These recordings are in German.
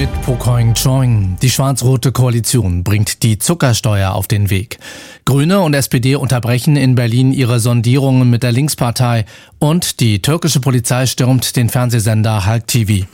mit Pokoing Choing. Die schwarz-rote Koalition bringt die Zuckersteuer auf den Weg. Grüne und SPD unterbrechen in Berlin ihre Sondierungen mit der Linkspartei und die türkische Polizei stürmt den Fernsehsender Halk TV.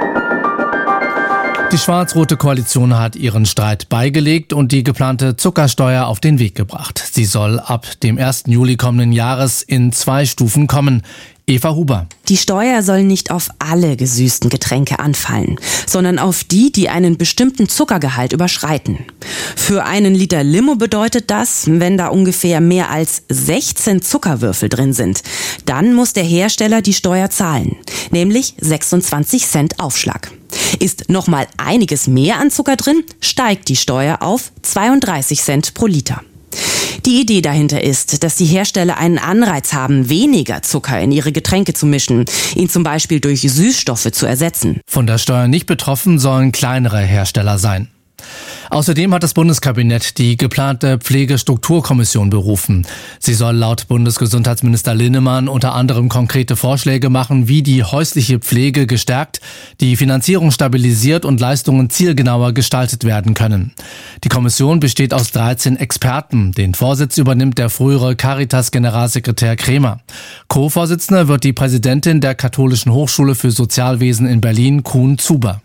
Die schwarz-rote Koalition hat ihren Streit beigelegt und die geplante Zuckersteuer auf den Weg gebracht. Sie soll ab dem 1. Juli kommenden Jahres in 2 Stufen kommen. Eva Huber. Die Steuer soll nicht auf alle gesüßten Getränke anfallen, sondern auf die, die einen bestimmten Zuckergehalt überschreiten. Für einen Liter Limo bedeutet das, wenn da ungefähr mehr als 16 Zuckerwürfel drin sind, dann muss der Hersteller die Steuer zahlen, nämlich 26 Cent Aufschlag. Ist noch mal einiges mehr an Zucker drin, steigt die Steuer auf 32 Cent pro Liter. Die Idee dahinter ist, dass die Hersteller einen Anreiz haben, weniger Zucker in ihre Getränke zu mischen, ihn zum Beispiel durch Süßstoffe zu ersetzen. Von der Steuer nicht betroffen sollen kleinere Hersteller sein. Außerdem hat das Bundeskabinett die geplante Pflegestrukturkommission berufen. Sie soll laut Bundesgesundheitsminister Linnemann unter anderem konkrete Vorschläge machen, wie die häusliche Pflege gestärkt, die Finanzierung stabilisiert und Leistungen zielgenauer gestaltet werden können. Die Kommission besteht aus 13 Experten. Den Vorsitz übernimmt der frühere Caritas-Generalsekretär Kremer. Co-Vorsitzende wird die Präsidentin der Katholischen Hochschule für Sozialwesen in Berlin, Kuhn-Zuber.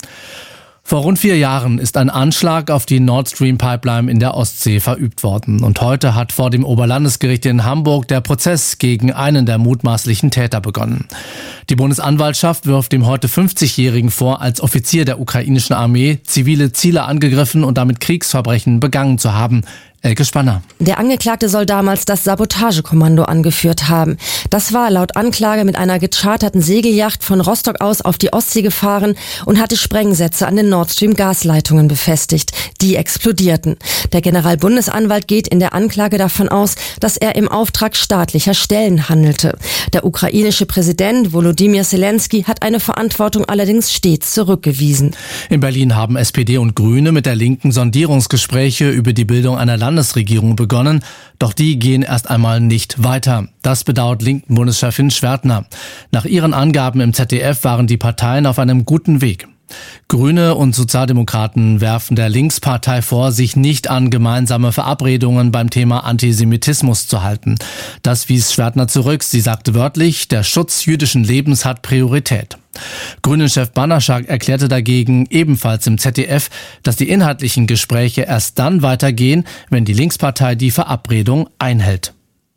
Vor rund 4 Jahren ist ein Anschlag auf die Nord Stream Pipeline in der Ostsee verübt worden. Und heute hat vor dem Oberlandesgericht in Hamburg der Prozess gegen einen der mutmaßlichen Täter begonnen. Die Bundesanwaltschaft wirft dem heute 50-Jährigen vor, als Offizier der ukrainischen Armee zivile Ziele angegriffen und damit Kriegsverbrechen begangen zu haben. Elke Spanner. Der Angeklagte soll damals das Sabotagekommando angeführt haben. Das war laut Anklage mit einer gecharterten Segelyacht von Rostock aus auf die Ostsee gefahren und hatte Sprengsätze an den Nord Stream Gasleitungen befestigt. Die explodierten. Der Generalbundesanwalt geht in der Anklage davon aus, dass er im Auftrag staatlicher Stellen handelte. Der ukrainische Präsident Volodymyr Zelensky hat eine Verantwortung allerdings stets zurückgewiesen. In Berlin haben SPD und Grüne mit der Linken Sondierungsgespräche über die Bildung einer Landesregierung begonnen, doch die gehen erst einmal nicht weiter. Das bedauert linken Bundeschefin Schwertner. Nach ihren Angaben im ZDF waren die Parteien auf einem guten Weg. Grüne und Sozialdemokraten werfen der Linkspartei vor, sich nicht an gemeinsame Verabredungen beim Thema Antisemitismus zu halten. Das wies Schwertner zurück. Sie sagte wörtlich, der Schutz jüdischen Lebens hat Priorität. Grünen-Chef Banaschak erklärte dagegen ebenfalls im ZDF, dass die inhaltlichen Gespräche erst dann weitergehen, wenn die Linkspartei die Verabredung einhält.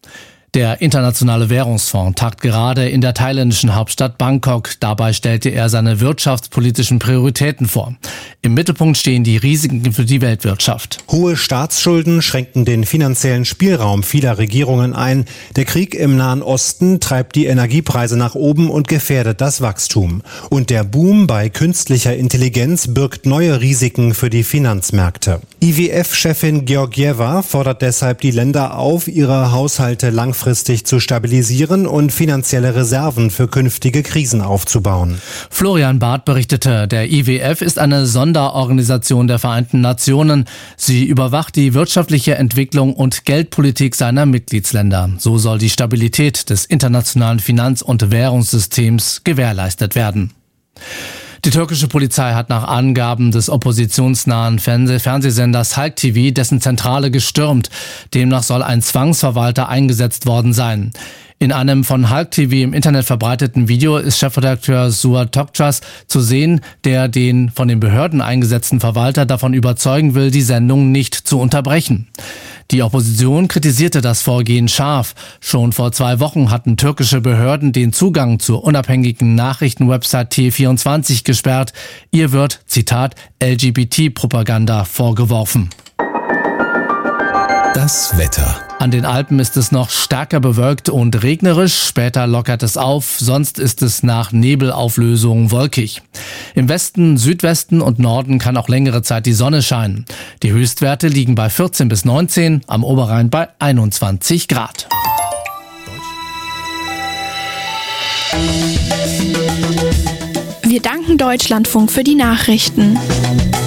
Der Internationale Währungsfonds tagt gerade in der thailändischen Hauptstadt Bangkok. Dabei stellte er seine wirtschaftspolitischen Prioritäten vor. Im Mittelpunkt stehen die Risiken für die Weltwirtschaft. Hohe Staatsschulden schränken den finanziellen Spielraum vieler Regierungen ein. Der Krieg im Nahen Osten treibt die Energiepreise nach oben und gefährdet das Wachstum. Und der Boom bei künstlicher Intelligenz birgt neue Risiken für die Finanzmärkte. IWF-Chefin Georgieva fordert deshalb die Länder auf, ihre Haushalte langfristig zu stabilisieren und finanzielle Reserven für künftige Krisen aufzubauen. Florian Barth berichtete, der IWF ist eine Sonderorganisation der Vereinten Nationen. Sie überwacht die wirtschaftliche Entwicklung und Geldpolitik seiner Mitgliedsländer. So soll die Stabilität des internationalen Finanz- und Währungssystems gewährleistet werden. Die türkische Polizei hat nach Angaben des oppositionsnahen Fernsehsenders Halk TV dessen Zentrale gestürmt. Demnach soll ein Zwangsverwalter eingesetzt worden sein. In einem von Halk TV im Internet verbreiteten Video ist Chefredakteur Suat Tokças zu sehen, der den von den Behörden eingesetzten Verwalter davon überzeugen will, die Sendung nicht zu unterbrechen. Die Opposition kritisierte das Vorgehen scharf. Schon vor 2 Wochen hatten türkische Behörden den Zugang zur unabhängigen Nachrichtenwebsite T24 gesperrt. Ihr wird, Zitat, LGBT-Propaganda vorgeworfen. Das Wetter. An den Alpen ist es noch stärker bewölkt und regnerisch, später lockert es auf, sonst ist es nach Nebelauflösung wolkig. Im Westen, Südwesten und Norden kann auch längere Zeit die Sonne scheinen. Die Höchstwerte liegen bei 14 bis 19, am Oberrhein bei 21 Grad. Wir danken Deutschlandfunk für die Nachrichten.